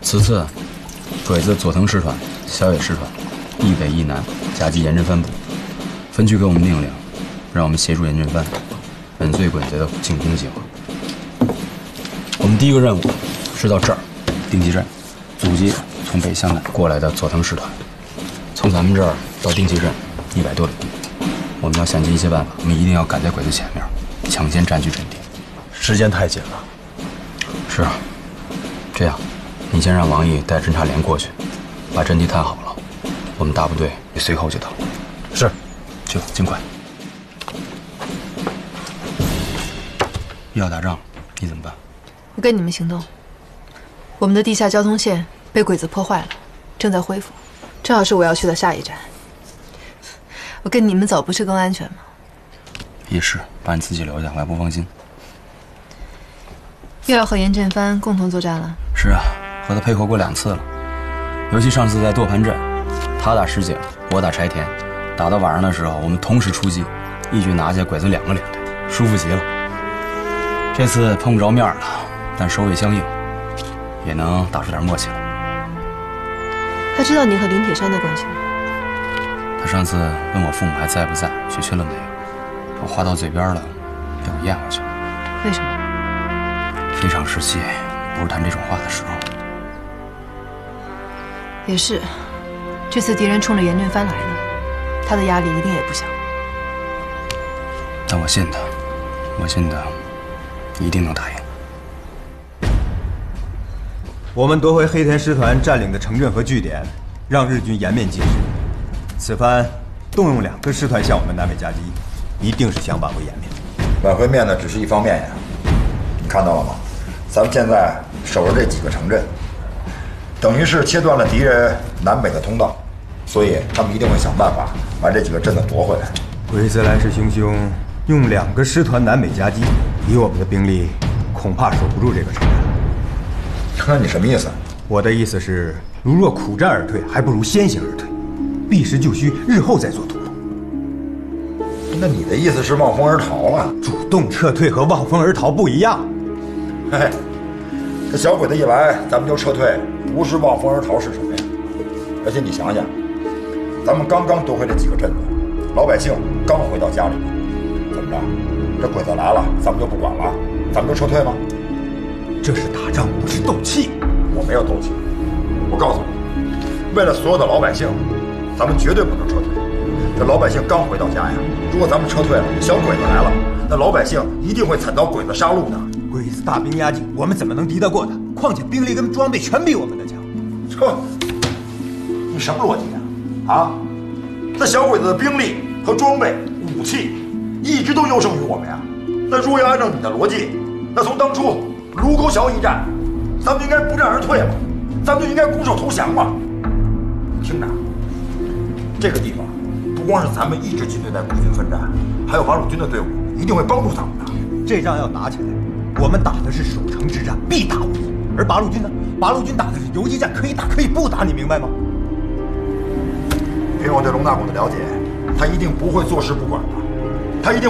此次，鬼子佐藤师团、小野师团一北一南夹击严振藩部，分区给我们命令，让我们协助严振藩粉碎鬼子的进攻计划。我们第一个任务是到这儿定集镇，阻击从北向南过来的佐藤师团。从咱们这儿到定集镇100多里地，我们要想尽一切办法，我们一定要赶在鬼子前面，抢先占据阵地。 时间太紧了。 是啊，这样，你先让王毅带侦察连过去，把阵地探好了，我们大部队也随后就到。 是， 去吧，尽快。要打仗，你怎么办？ 我跟你们行动。我们的地下交通线被鬼子破坏了，正在恢复，正好是我要去的下一站。我跟你们走不是更安全吗？ 也是，把你自己留下，我还不放心。 又要和严振藩共同作战了？ 是啊，和他配合过2次了，尤其上次在垛盘镇，他打石井，我打柴田，打到晚上的时候，我们同时出击，一举拿下鬼子2个领队，舒服极了。这次碰不着面了，但首尾相应，也能打出点默契来。 他知道你和林铁山的关系吗？ 他上次问我父母还在不在，去亲了没有，我话到嘴边了，被我咽回去了。 为什么？ 非常时期不是谈这种话的时候。 也是，这次敌人冲着严振藩来呢，他的压力一定也不小。 但我信他，我信他一定能打赢。 我们夺回黑田师团占领的城镇和据点，让日军颜面尽失。此番动用2个师团向我们南北夹击，一定是想挽回颜面。 挽回面子只是一方面呀，你看到了吗？咱们现在守着这几个城镇，等于是切断了敌人南北的通道，所以他们一定会想办法把这几个镇子夺回来。 鬼子来势汹汹，用2个师团南北夹击，以我们的兵力，恐怕守不住这个城镇。 那你什么意思？ 我的意思是，如若苦战而退，还不如先行而退，避实就虚，日后再做突破。 那你的意思是望风而逃了？ 主动撤退和望风而逃不一样。 嘿，这小鬼子一来，咱们就撤退，不是望风而逃是什么呀？而且你想想，咱们刚刚夺回这几个镇子，老百姓刚回到家里，怎么着？这鬼子来了，咱们就不管了，咱们就撤退吗？ 这是打仗，不是斗气。 我没有斗气，我告诉你，为了所有的老百姓，咱们绝对不能撤退。这老百姓刚回到家呀，如果咱们撤退了，小鬼子来了，那老百姓一定会惨遭鬼子杀戮的。 鬼子大兵压境，我们怎么能敌得过他？况且兵力跟装备全比我们的强。 你什么逻辑啊？那小鬼子的兵力和装备、武器一直都优胜于我们呀。那如果要按照你的逻辑，那从当初卢沟桥一战，咱们应该不战而退了，咱们就应该拱手投降嘛。你听着，这个地方不光是咱们一支军队在孤军奋战，还有八路军的队伍一定会帮助咱们的。 这仗要打起来，我们打的是守城之战，必打无疑。而八路军呢？八路军打的是游击战，可以打可以不打，你明白吗？ 凭我对龙大拱的了解，他一定不会坐视不管的，他一定